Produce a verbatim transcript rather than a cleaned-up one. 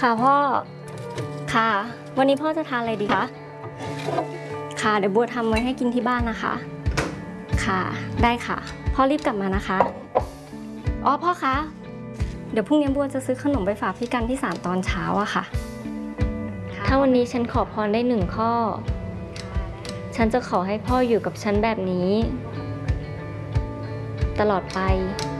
ค่ะพ่อค่ะวันนี้พ่อจะทานอะไรดีคะค่ะเดี๋ยวบัวทำไว้ให้กินที่บ้านนะคะค่ะได้ค่ะพ่อรีบกลับมานะคะอ๋อพ่อคะเดี๋ยวพรุ่งนี้บัวจะซื้อขนมไปฝากพี่กันที่ศาลตอนเช้าอะค่ะถ้าวันนี้ฉันขอพรได้หนึ่งข้อฉันจะขอให้พ่ออยู่กับฉันแบบนี้ตลอดไป